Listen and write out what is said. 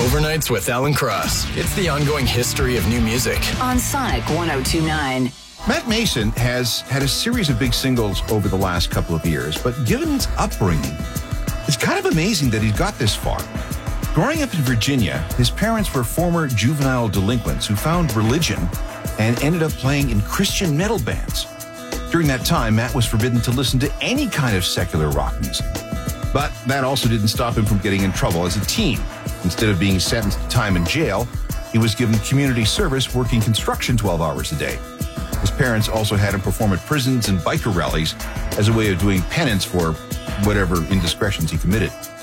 Overnights with Alan Cross. It's the ongoing history of new music. On Sonic 102.9. Matt Mason has had a series of big singles over the last couple of years, but given his upbringing, it's kind of amazing that he got this far. Growing up in Virginia, his parents were former juvenile delinquents who found religion and ended up playing in Christian metal bands. During that time, Matt was forbidden to listen to any kind of secular rock music. But that also didn't stop him from getting in trouble as a teen. Instead of being sentenced to time in jail, he was given community service working construction 12 hours a day. His parents also had him perform at prisons and biker rallies as a way of doing penance for whatever indiscretions he committed.